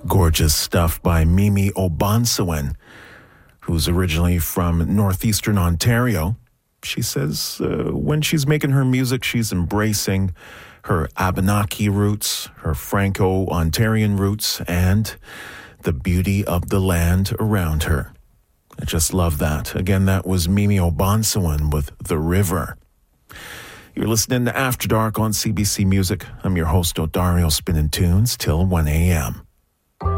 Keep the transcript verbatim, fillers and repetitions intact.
Gorgeous stuff by Mimi Obansewen, who's originally from northeastern Ontario. She says uh, when she's making her music, she's embracing her Abenaki roots, her Franco-Ontarian roots, and the beauty of the land around her. I just love that. Again, that was Mimi Obansewen with The River. You're listening to After Dark on C B C Music. I'm your host, Odario, spinning tunes till one a.m.